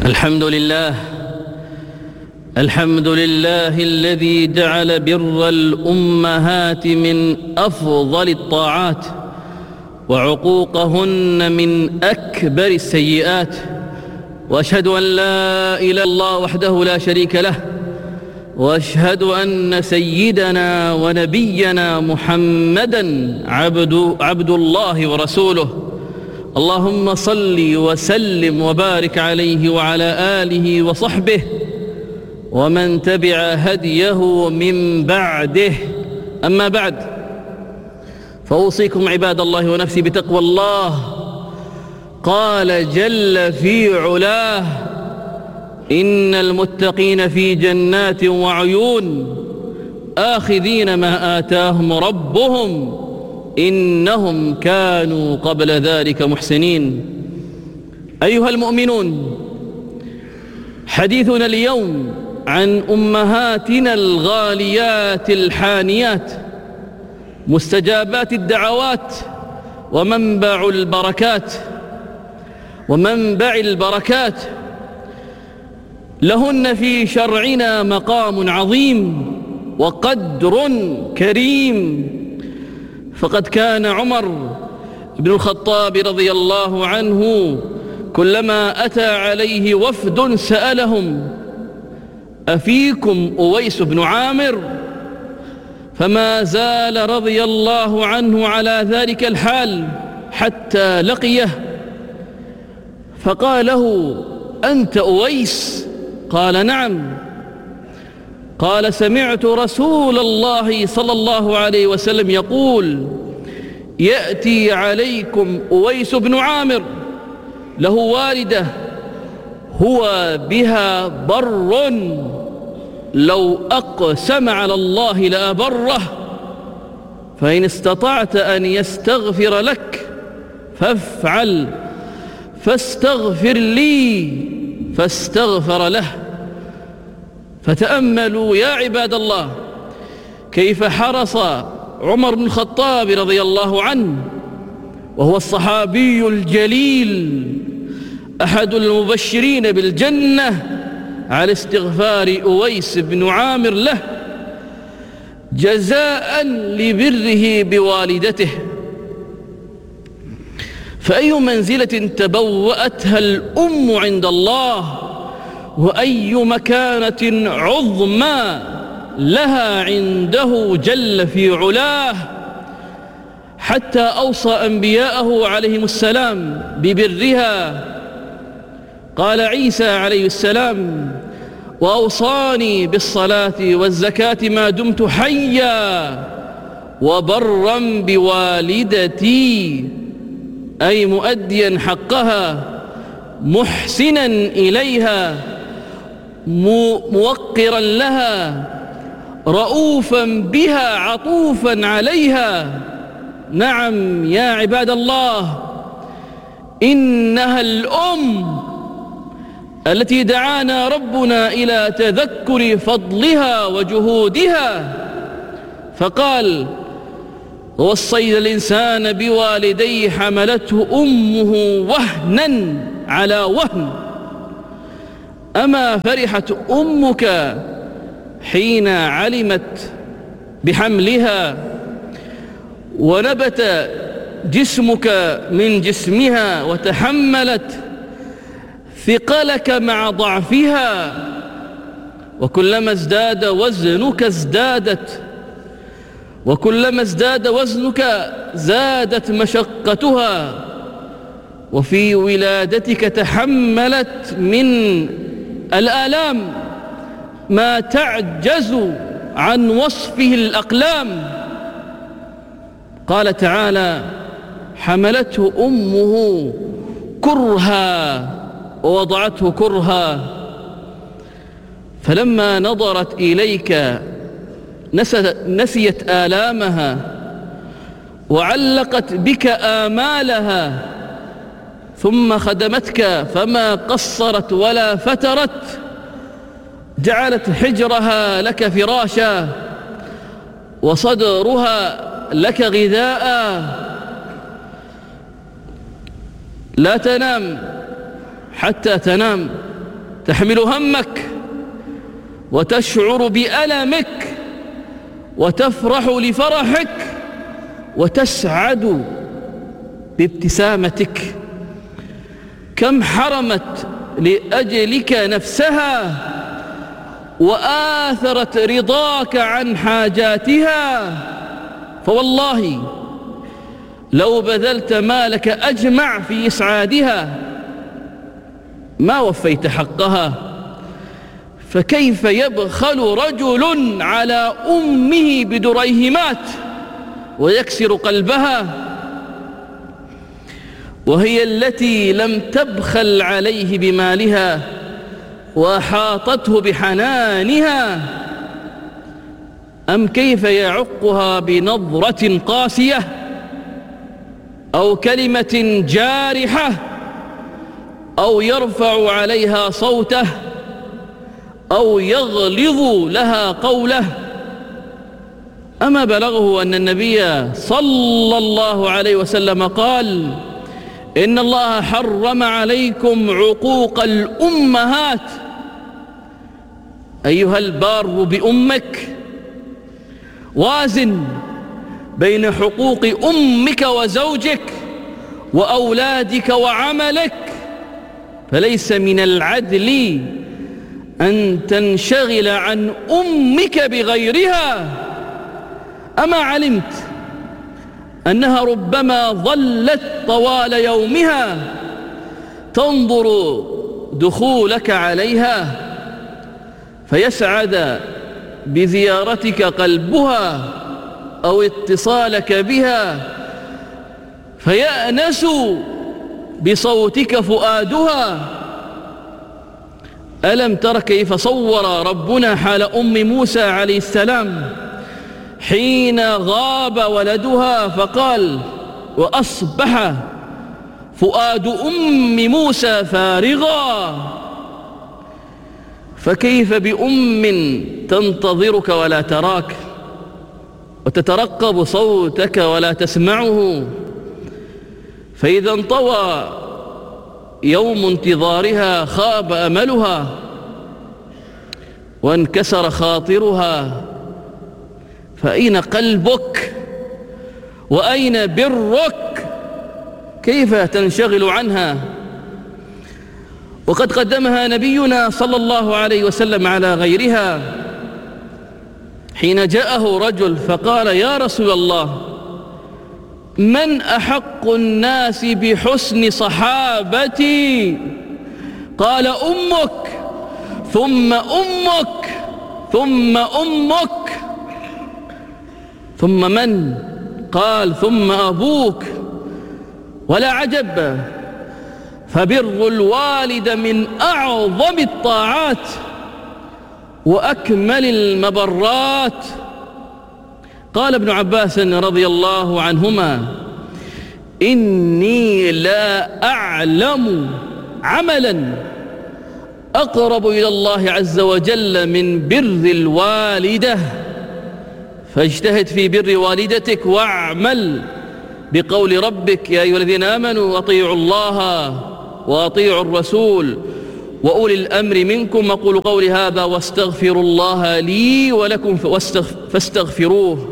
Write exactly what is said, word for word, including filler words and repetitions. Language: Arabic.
الحمد لله الحمد لله الذي جعل بر الأمهات من أفضل الطاعات وعقوقهن من أكبر السيئات، وأشهد أن لا إله إلا الله وحده لا شريك له، وأشهد أن سيدنا ونبينا محمدًا عبد, عبد الله ورسوله. اللهم صل وسلم وبارك عليه وعلى آله وصحبه ومن تبع هديه من بعده. أما بعد، فأوصيكم عباد الله ونفسي بتقوى الله. قال جل في علاه: إن المتقين في جنات وعيون آخذين ما آتاهم ربهم إنهم كانوا قبل ذلك محسنين. أيها المؤمنون، حديثنا اليوم عن أمهاتنا الغاليات الحانيات، مستجابات الدعوات ومنبع البركات ومنبع البركات. لهن في شرعنا مقام عظيم وقدر كريم، فقد كان عمر بن الخطاب رضي الله عنه كلما أتى عليه وفد سألهم: أفيكم أويس بن عامر؟ فما زال رضي الله عنه على ذلك الحال حتى لقيه، فقال له: أنت أويس؟ قال: نعم. قال: سمعت رسول الله صلى الله عليه وسلم يقول: يأتي عليكم أويس بن عامر له والدة هو بها بر، لو أقسم على الله لأبره، فإن استطعت أن يستغفر لك فافعل، فاستغفر لي فاستغفر له. فتأملوا يا عباد الله كيف حرص عمر بن الخطاب رضي الله عنه، وهو الصحابي الجليل أحد المبشرين بالجنة، على استغفار أويس بن عامر له جزاء لبره بوالدته. فأي منزلة تبوأتها الأم عند الله، وأي مكانة عظمى لها عنده جل في علاه، حتى أوصى أنبياءه عليهم السلام ببرها. قال عيسى عليه السلام: وأوصاني بالصلاة والزكاة ما دمت حيا وبرا بوالدتي، أي مؤديا حقها، محسنا إليها، موقرا لها، رؤوفا بها، عطوفا عليها. نعم يا عباد الله، إنها الأم التي دعانا ربنا إلى تذكر فضلها وجهودها، فقال: ووصينا الإنسان بوالديه حملته أمه وهنا على وهن. أما فرحت أمك حين علمت بحملها ونبت جسمك من جسمها وتحملت ثقلك مع ضعفها، وكلما ازداد وزنك ازدادت، وكلما ازداد وزنك زادت مشقتها، وفي ولادتك تحملت من الآلام ما تعجز عن وصفه الأقلام. قال تعالى: حملته أمه كرها ووضعته كرها. فلما نظرت إليك نسيت آلامها وعلقت بك آمالها، ثم خدمتك فما قصرت ولا فترت، جعلت حجرها لك فراشا وصدرها لك غذاء. لا تنام حتى تنام، تحمل همك وتشعر بألمك وتفرح لفرحك وتسعد بابتسامتك. كم حرمت لأجلك نفسها وآثرت رضاك عن حاجاتها، فوالله لو بذلت مالك أجمع في إسعادها ما وفيت حقها. فكيف يبخل رجل على أمه بدريهمات ويكسر قلبها وهي التي لم تبخل عليه بمالها وأحاطته بحنانها؟ أم كيف يعقها بنظرة قاسية أو كلمة جارحة أو يرفع عليها صوته أو يغلظ لها قوله؟ أما بلغه أن النبي صلى الله عليه وسلم قال: إن الله حرم عليكم عقوق الأمهات. أيها البار بأمك، وازن بين حقوق أمك وزوجك وأولادك وعملك، فليس من العدل أن تنشغل عن أمك بغيرها. أما علمت أنها ربما ظلت طوال يومها تنظر دخولك عليها فيسعد بزيارتك قلبها أو اتصالك بها، فيأنس بصوتك فؤادها؟ ألم تر كيف صور ربنا حال أم موسى عليه السلام حين غاب ولدها فقال: وأصبح فؤاد أم موسى فارغا. فكيف بأم تنتظرك ولا تراك وتترقب صوتك ولا تسمعه؟ فإذا انطوى يوم انتظارها خاب أملها وانكسر خاطرها، فأين قلبك وأين برك؟ كيف تنشغل عنها؟ وقد قدمها نبينا صلى الله عليه وسلم على غيرها حين جاءه رجل فقال: يا رسول الله، من أحق الناس بحسن صحابتي؟ قال: أمك ثم أمك ثم أمك ثم من؟ قال: ثم أبوك. ولا عجب، فبر الوالد من أعظم الطاعات وأكمل المبرات. قال ابن عباس رضي الله عنهما: إني لا أعلم عملا أقرب إلى الله عز وجل من بر الوالدة، فاجتهد في بر والدتك واعمل بقول ربك: يا أيها الذين آمنوا أطيعوا الله وأطيعوا الرسول وأولي الأمر منكم. أقول قولي هذا واستغفر الله لي ولكم فاستغفروه